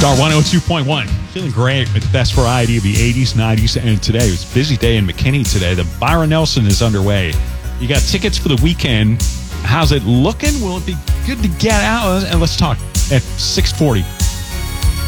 Star 102.1. Feeling great with the best variety of the 80s, 90s, and today. It was a busy day in McKinney today. The Byron Nelson is underway. You got tickets for the weekend. How's it looking? Will it be good to get out? And let's talk at 6:40.